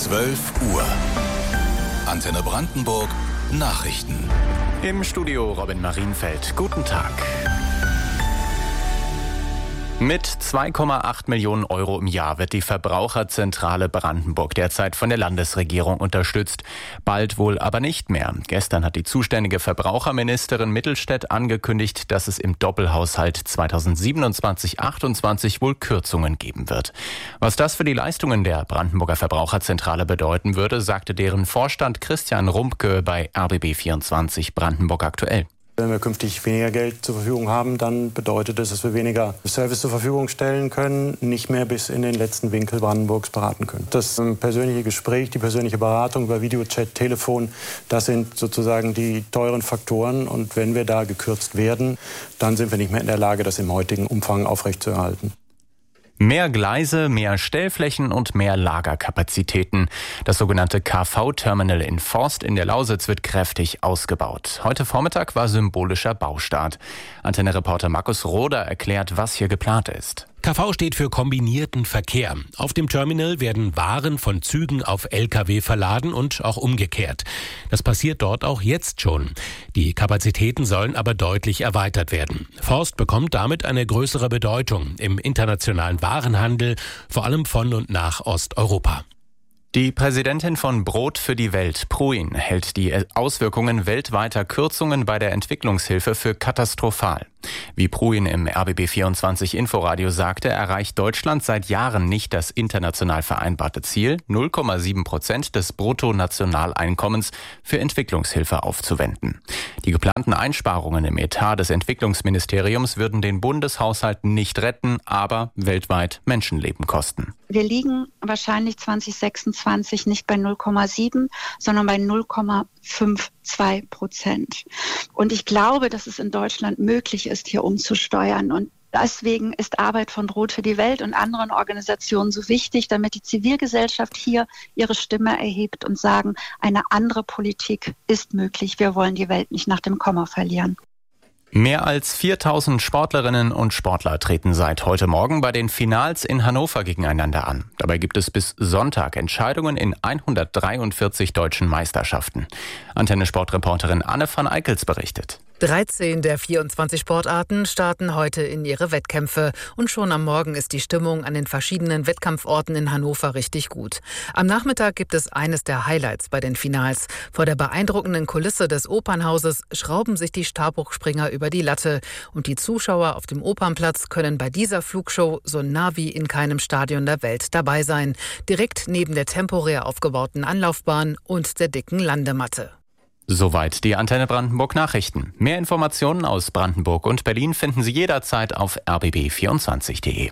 12 Uhr. Antenne Brandenburg Nachrichten. Im Studio Robin Marienfeld. Guten Tag. Mit 2,8 Millionen Euro im Jahr wird die Verbraucherzentrale Brandenburg derzeit von der Landesregierung unterstützt. Bald wohl aber nicht mehr. Gestern hat die zuständige Verbraucherministerin Mittelstädt angekündigt, dass es im Doppelhaushalt 2027/28 wohl Kürzungen geben wird. Was das für die Leistungen der Brandenburger Verbraucherzentrale bedeuten würde, sagte deren Vorstand Christian Rumpke bei RBB24 Brandenburg aktuell. Wenn wir künftig weniger Geld zur Verfügung haben, dann bedeutet es, dass wir weniger Service zur Verfügung stellen können, nicht mehr bis in den letzten Winkel Brandenburgs beraten können. Das persönliche Gespräch, die persönliche Beratung über Videochat, Telefon, das sind sozusagen die teuren Faktoren. Und wenn wir da gekürzt werden, dann sind wir nicht mehr in der Lage, das im heutigen Umfang aufrechtzuerhalten. Mehr Gleise, mehr Stellflächen und mehr Lagerkapazitäten. Das sogenannte KV-Terminal in Forst in der Lausitz wird kräftig ausgebaut. Heute Vormittag war symbolischer Baustart. Antenne-Reporter Markus Roder erklärt, was hier geplant ist. KV steht für kombinierten Verkehr. Auf dem Terminal werden Waren von Zügen auf Lkw verladen und auch umgekehrt. Das passiert dort auch jetzt schon. Die Kapazitäten sollen aber deutlich erweitert werden. Forst bekommt damit eine größere Bedeutung im internationalen Warenhandel, vor allem von und nach Osteuropa. Die Präsidentin von Brot für die Welt, Pruin, hält die Auswirkungen weltweiter Kürzungen bei der Entwicklungshilfe für katastrophal. Wie Pruin im RBB24 Inforadio sagte, erreicht Deutschland seit Jahren nicht das international vereinbarte Ziel, 0,7% des Bruttonationaleinkommens für Entwicklungshilfe aufzuwenden. Die geplanten Einsparungen im Etat des Entwicklungsministeriums würden den Bundeshaushalt nicht retten, aber weltweit Menschenleben kosten. Wir liegen wahrscheinlich 2026 nicht bei 0,7, sondern bei 0,52%. Und ich glaube, dass es in Deutschland möglich ist, hier umzusteuern. Und deswegen ist Arbeit von Brot für die Welt und anderen Organisationen so wichtig, damit die Zivilgesellschaft hier ihre Stimme erhebt und sagen, eine andere Politik ist möglich. Wir wollen die Welt nicht nach dem Komma verlieren. Mehr als 4000 Sportlerinnen und Sportler treten seit heute Morgen bei den Finals in Hannover gegeneinander an. Dabei gibt es bis Sonntag Entscheidungen in 143 deutschen Meisterschaften. Antenne-Sportreporterin Anne van Eickels berichtet. 13 der 24 Sportarten starten heute in ihre Wettkämpfe. Und schon am Morgen ist die Stimmung an den verschiedenen Wettkampforten in Hannover richtig gut. Am Nachmittag gibt es eines der Highlights bei den Finals. Vor der beeindruckenden Kulisse des Opernhauses schrauben sich die Stabhochspringer über die Latte. Und die Zuschauer auf dem Opernplatz können bei dieser Flugshow so nah wie in keinem Stadion der Welt dabei sein. Direkt neben der temporär aufgebauten Anlaufbahn und der dicken Landematte. Soweit die Antenne Brandenburg Nachrichten. Mehr Informationen aus Brandenburg und Berlin finden Sie jederzeit auf rbb24.de.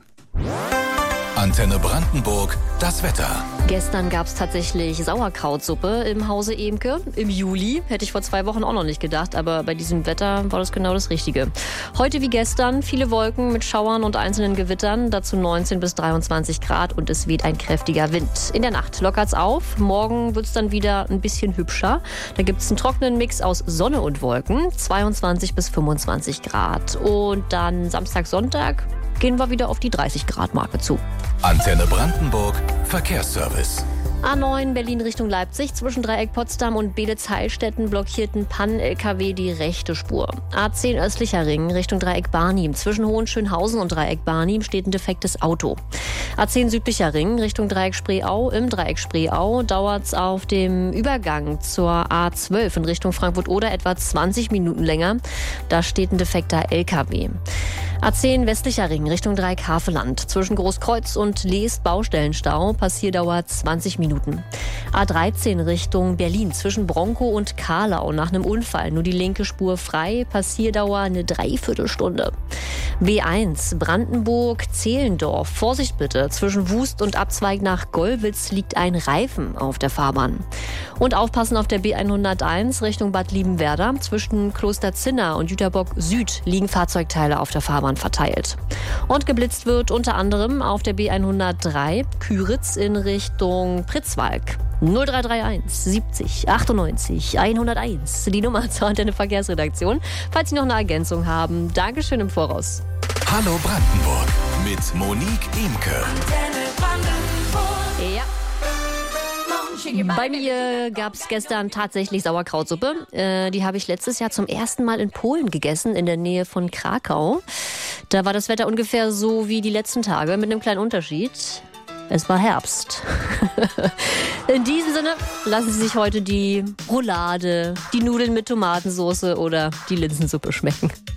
Antenne Brandenburg, das Wetter. Gestern gab es tatsächlich Sauerkrautsuppe im Hause Emke. Im Juli, hätte ich vor 2 Wochen auch noch nicht gedacht, aber bei diesem Wetter war das genau das Richtige. Heute wie gestern viele Wolken mit Schauern und einzelnen Gewittern, dazu 19 bis 23 Grad und es weht ein kräftiger Wind. In der Nacht lockert's auf, morgen wird's dann wieder ein bisschen hübscher. Da gibt's einen trockenen Mix aus Sonne und Wolken, 22 bis 25 Grad. Und dann Samstag, Sonntag gehen wir wieder auf die 30-Grad-Marke zu. Antenne Brandenburg, Verkehrsservice. A9 Berlin Richtung Leipzig. Zwischen Dreieck Potsdam und Beelitz-Heilstätten blockierten Pannen-LKW die rechte Spur. A10 östlicher Ring Richtung Dreieck Barnim. Zwischen Hohenschönhausen und Dreieck Barnim steht ein defektes Auto. A10 südlicher Ring Richtung Dreieck Spreeau. Im Dreieck Spreeau dauert es auf dem Übergang zur A12 in Richtung Frankfurt-Oder etwa 20 Minuten länger. Da steht ein defekter LKW. A10 westlicher Ring Richtung Dreieck Haveland. Zwischen Großkreuz und Leest Baustellenstau. Passierdauer 20 Minuten. A13 Richtung Berlin. Zwischen Bronkow und Karlau. Nach einem Unfall nur die linke Spur frei. Passierdauer eine Dreiviertelstunde. B1 Brandenburg-Zehlendorf. Vorsicht bitte. Zwischen Wust und Abzweig nach Gollwitz liegt ein Reifen auf der Fahrbahn. Und aufpassen auf der B101 Richtung Bad Liebenwerda. Zwischen Kloster Zinna und Jüterbock Süd liegen Fahrzeugteile auf der Fahrbahn verteilt. Und geblitzt wird unter anderem auf der B103 Küritz in Richtung Pritzwalk. 0331 70 98 101, die Nummer zur Antenne Verkehrsredaktion. Falls Sie noch eine Ergänzung haben, Dankeschön im Voraus. Hallo Brandenburg mit Monique Imke. Ja. Bei mir gab es gestern tatsächlich Sauerkrautsuppe. Die habe ich letztes Jahr zum ersten Mal in Polen gegessen, in der Nähe von Krakau. Da war das Wetter ungefähr so wie die letzten Tage, mit einem kleinen Unterschied. Es war Herbst. In diesem Sinne lassen Sie sich heute die Roulade, die Nudeln mit Tomatensauce oder die Linsensuppe schmecken.